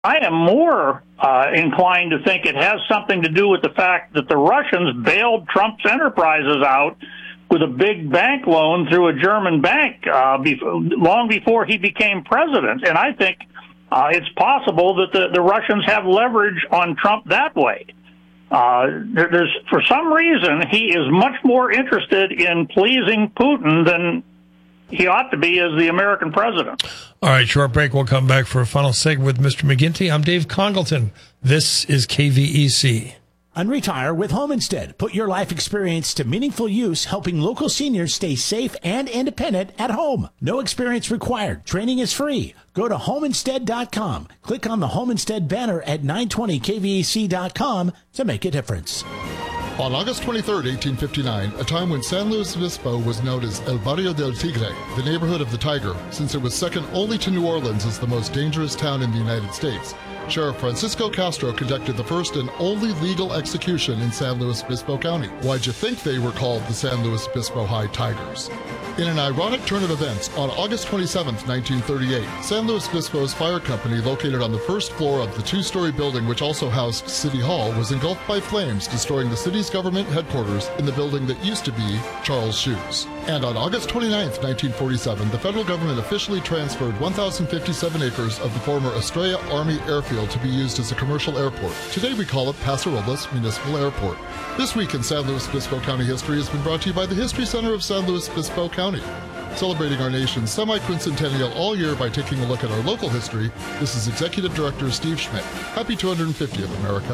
I am more inclined to think it has something to do with the fact that the Russians bailed Trump's enterprises out with a big bank loan through a German bank long before he became president. And I think it's possible that the Russians have leverage on Trump that way. For some reason, he is much more interested in pleasing Putin than he ought to be as the American president. All right, short break. We'll come back for a final segment with Mr. McGinty. I'm Dave Congleton. This is KVEC. Unretire with Home Instead. Put your life experience to meaningful use, helping local seniors stay safe and independent at home. No experience required. Training is free. Go to homeinstead.com. Click on the Home Instead banner at 920kvec.com to make a difference. On August 23, 1859, a time when San Luis Obispo was known as El Barrio del Tigre, the neighborhood of the Tiger, since it was second only to New Orleans as the most dangerous town in the United States, Sheriff Francisco Castro conducted the first and only legal execution in San Luis Obispo County. Why'd you think they were called the San Luis Obispo High Tigers? In an ironic turn of events, on August 27, 1938, San Luis Obispo's fire company, located on the first floor of the two-story building which also housed City Hall, was engulfed by flames, destroying the city's government headquarters in the building that used to be Charles Shoes. And on August 29, 1947, the federal government officially transferred 1,057 acres of the former Estrella Army Airfield to be used as a commercial airport. Today we call it Paso Robles Municipal Airport. This week in San Luis Obispo County history has been brought to you by the History Center of San Luis Obispo County. Celebrating our nation's semi-quincentennial all year by taking a look at our local history, this is Executive Director Steve Schmidt. Happy 250th, America.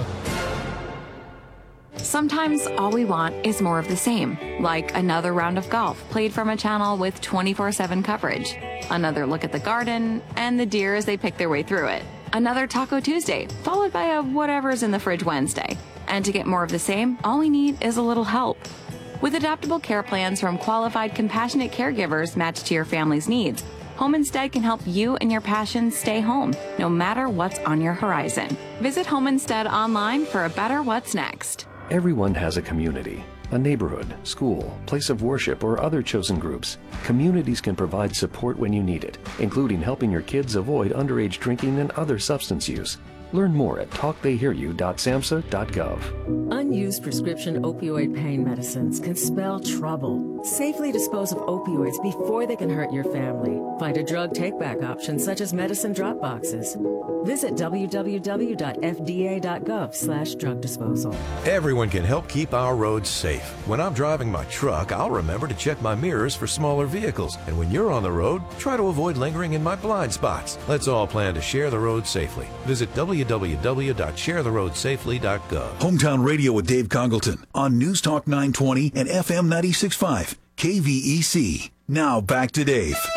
Sometimes all we want is more of the same, like another round of golf played from a channel with 24/7 coverage, another look at the garden, and the deer as they pick their way through it, another Taco Tuesday, followed by a whatever's in the fridge Wednesday. And to get more of the same, all we need is a little help. With adaptable care plans from qualified, compassionate caregivers matched to your family's needs, Home Instead can help you and your passions stay home, no matter what's on your horizon. Visit Home Instead online for a better what's next. Everyone has a community, a neighborhood, school, place of worship, or other chosen groups. Communities can provide support when you need it, including helping your kids avoid underage drinking and other substance use. Learn more at talktheyhearyou.samhsa.gov. Unused prescription opioid pain medicines can spell trouble. Safely dispose of opioids before they can hurt your family. Find a drug take-back option such as medicine drop boxes. Visit www.fda.gov/drug disposal. Everyone can help keep our roads safe. When I'm driving my truck, I'll remember to check my mirrors for smaller vehicles. And when you're on the road, try to avoid lingering in my blind spots. Let's all plan to share the road safely. Visit www.sharetheroadsafely.gov. Hometown Radio with Dave Congleton on News Talk 920 and FM 96.5 KVEC. Now back to Dave.